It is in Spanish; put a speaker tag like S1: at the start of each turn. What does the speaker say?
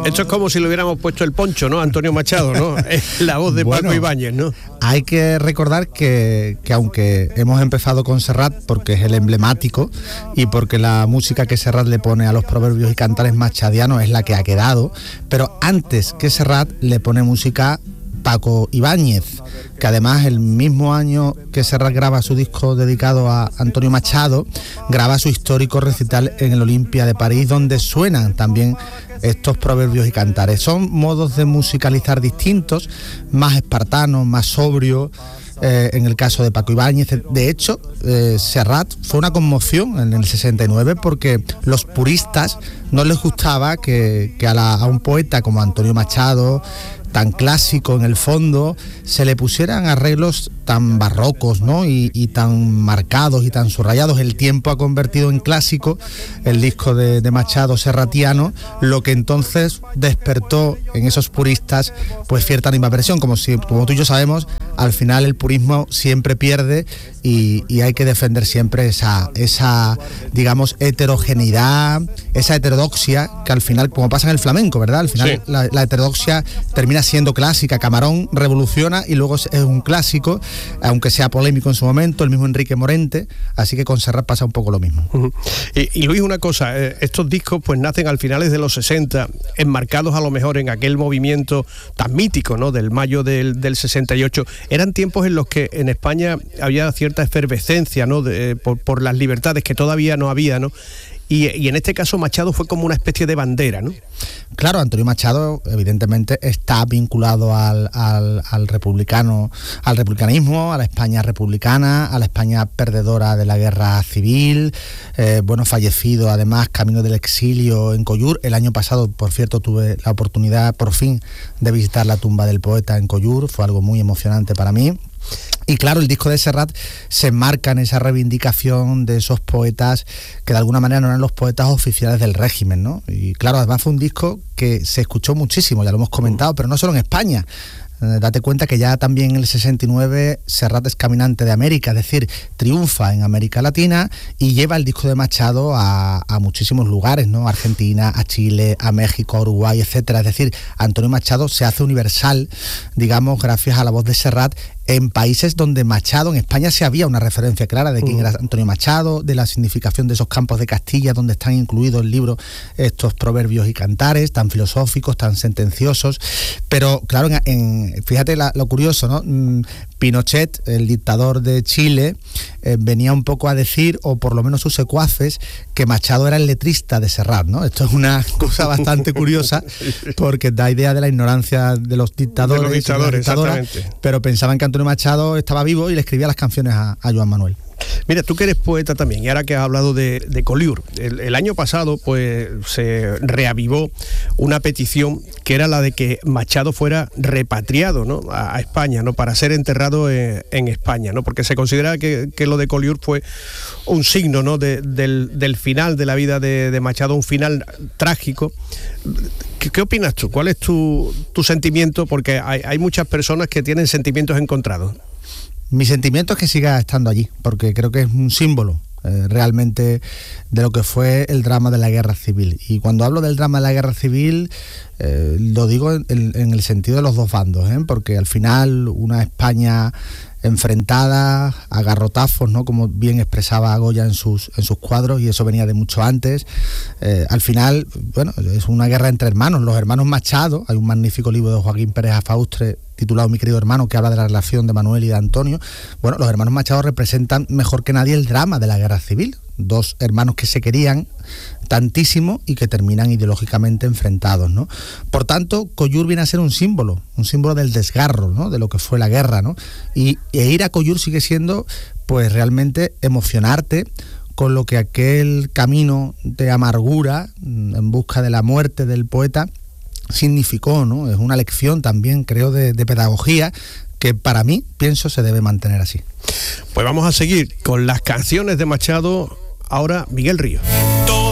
S1: Esto es como si le hubiéramos puesto el poncho, ¿no? Antonio Machado, ¿no? Es la voz de Paco Ibáñez, ¿no?
S2: Hay que recordar que aunque hemos empezado con Serrat porque es el emblemático y porque la música que Serrat le pone a los proverbios y cantares machadianos es la que ha quedado, pero antes que Serrat le pone música Paco Ibáñez, que además el mismo año que Serrat graba su disco dedicado a Antonio Machado, graba su histórico recital en el Olympia de París, donde suenan también estos proverbios y cantares. Son modos de musicalizar distintos, más espartanos, más sobrios. En el caso de Paco Ibáñez, de hecho, Serrat fue una conmoción en el 69 porque los puristas no les gustaba que a un poeta como Antonio Machado, tan clásico en el fondo, se le pusieran arreglos tan barrocos, ¿no? y tan marcados y tan subrayados. El tiempo ha convertido en clásico el disco de Machado serratiano, lo que entonces despertó en esos puristas pues cierta animadversión, como tú y yo sabemos, al final el purismo siempre pierde y hay que defender siempre esa digamos heterogeneidad, esa heterodoxia que al final, como pasa en el flamenco, ¿verdad? Al final sí. La heterodoxia termina siendo clásica. Camarón revoluciona y luego es un clásico, aunque sea polémico en su momento, el mismo Enrique Morente, así que con Serrat pasa un poco lo mismo.
S1: Uh-huh. Y Luis, una cosa, estos discos pues nacen al finales de los 60, enmarcados a lo mejor en aquel movimiento tan mítico, ¿no? Del mayo del 68. Eran tiempos en los que en España había cierta efervescencia, ¿no? Por las libertades que todavía no había, ¿no? Y en este caso Machado fue como una especie de bandera, ¿no?
S2: Claro, Antonio Machado evidentemente está vinculado al republicanismo, a la España republicana, a la España perdedora de la guerra civil, fallecido además camino del exilio en Collur. El año pasado, por cierto, tuve la oportunidad por fin de visitar la tumba del poeta en Collur, fue algo muy emocionante para mí. Y claro, el disco de Serrat se enmarca en esa reivindicación de esos poetas que de alguna manera no eran los poetas oficiales del régimen, ¿no? Y claro, además fue un disco que se escuchó muchísimo, ya lo hemos comentado, pero no solo en España. Date cuenta que ya también en el 69 Serrat es caminante de América, es decir, triunfa en América Latina y lleva el disco de Machado a muchísimos lugares, ¿no? A Argentina, a Chile, a México, a Uruguay, etcétera. Es decir, Antonio Machado se hace universal, digamos, gracias a la voz de Serrat en países donde Machado, en España sí había una referencia clara de quién era Antonio Machado, de la significación de esos campos de Castilla donde están incluidos en el libro estos proverbios y cantares tan filosóficos, tan sentenciosos, pero claro, fíjate lo curioso, ¿no? Pinochet, el dictador de Chile, venía un poco a decir, o por lo menos sus secuaces, que Machado era el letrista de Serrat, ¿no? Esto es una cosa bastante curiosa porque da idea de la ignorancia de los dictadores,
S1: de los dictadores, exactamente.
S2: Pero pensaban que Antonio Machado estaba vivo y le escribía las canciones a Joan Manuel.
S1: Mira, tú que eres poeta también, y ahora que has hablado de Collur, el año pasado pues se reavivó una petición que era la de que Machado fuera repatriado, ¿no? a España, ¿no? Para ser enterrado en España, ¿no? Porque se considera que lo de Collur fue un signo, ¿no? del final de la vida de Machado, un final trágico. ¿Qué opinas tú? ¿Cuál es tu sentimiento? Porque hay muchas personas que tienen sentimientos encontrados.
S2: Mi sentimiento es que siga estando allí, porque creo que es un símbolo realmente de lo que fue el drama de la guerra civil. Y cuando hablo del drama de la guerra civil, lo digo en el sentido de los dos bandos, porque al final una España enfrentada a garrotazos, ¿no? Como bien expresaba Goya en sus cuadros, y eso venía de mucho antes. Al final, bueno, es una guerra entre hermanos, los hermanos Machado. Hay un magnífico libro de Joaquín Pérez Afaustre titulado Mi querido hermano, que habla de la relación de Manuel y de Antonio. Bueno, los hermanos Machado representan mejor que nadie el drama de la guerra civil. Dos hermanos que se querían tantísimo y que terminan ideológicamente enfrentados, ¿no? Por tanto, Collur viene a ser un símbolo del desgarro, ¿no? De lo que fue la guerra, ¿no? E ir a Collur sigue siendo, pues, realmente emocionarte con lo que aquel camino de amargura en busca de la muerte del poeta significó, ¿no? Es una lección también, creo, de pedagogía que para mí, pienso, se debe mantener así.
S1: Pues vamos a seguir con las canciones de Machado. Ahora, Miguel Ríos.